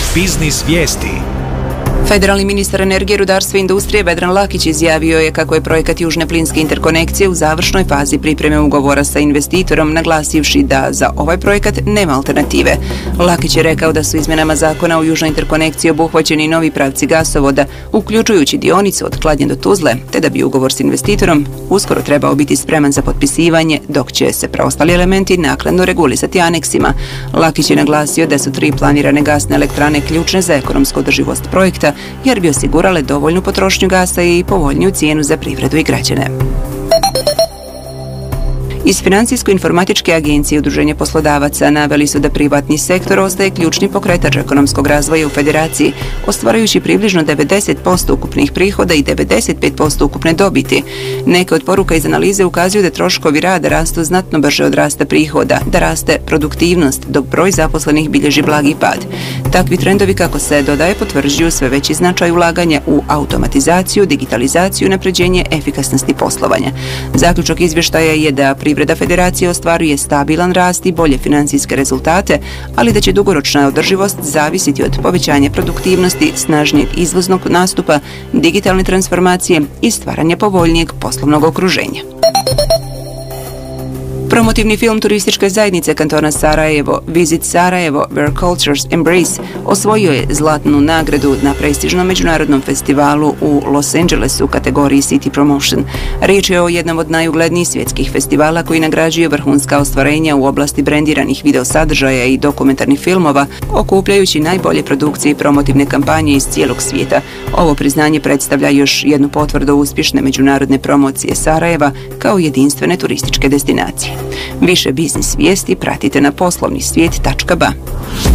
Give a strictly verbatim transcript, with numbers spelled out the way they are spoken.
Biznis vijesti. Federalni ministar energije, rudarstva i industrije Vedran Lakić izjavio je kako je projekat Južne plinske interkonekcije u završnoj fazi pripreme ugovora sa investitorom, naglasivši da za ovaj projekat nema alternative. Lakić je rekao da su izmjenama zakona o Južnoj interkonekciji obuhvaćeni novi pravci gasovoda, uključujući dionicu od Kladnje do Tuzle, te da bi ugovor s investitorom uskoro trebao biti spreman za potpisivanje, dok će se preostali elementi naknadno regulisati aneksima. Lakić je naglasio da su tri planirane gasne elektrane ključne za ekonomsku održivost projekta, jer bi osigurale dovoljnu potrošnju gasa i povoljniju cijenu za privredu i građane. Iz Financijsko-informatičke agencije Udruženja poslodavaca naveli su da privatni sektor ostaje ključni pokretač ekonomskog razvoja u federaciji, ostvarujući približno devedeset posto ukupnih prihoda i devedeset pet posto ukupne dobiti. Neke od poruka iz analize ukazuju da troškovi rada rastu znatno brže od rasta prihoda, da raste produktivnost, dok broj zaposlenih bilježi blagi pad. Takvi trendovi, kako se dodaje, potvrđuju sve veći značaj ulaganja u automatizaciju, digitalizaciju i unapređenje efikasnosti poslovanja. Zaključak izvještaja je da privreda federacije ostvaruje stabilan rast i bolje financijske rezultate, ali da će dugoročna održivost zavisiti od povećanja produktivnosti, snažnijeg izvoznog nastupa, digitalne transformacije i stvaranja povoljnijeg poslovnog okruženja. Promotivni film turističke zajednice kantona Sarajevo, Visit Sarajevo, Where Cultures Embrace, osvojio je zlatnu nagradu na prestižnom međunarodnom festivalu u Los Angelesu u kategoriji City Promotion. Riječ je o jednom od najuglednijih svjetskih festivala koji nagrađuje vrhunska ostvarenja u oblasti brendiranih video sadržaja i dokumentarnih filmova, okupljajući najbolje produkcije i promotivne kampanje iz cijelog svijeta. Ovo priznanje predstavlja još jednu potvrdu uspješne međunarodne promocije Sarajeva kao jedinstvene turističke destinacije. Više biznis vijesti pratite na poslovni svijet tačka ba.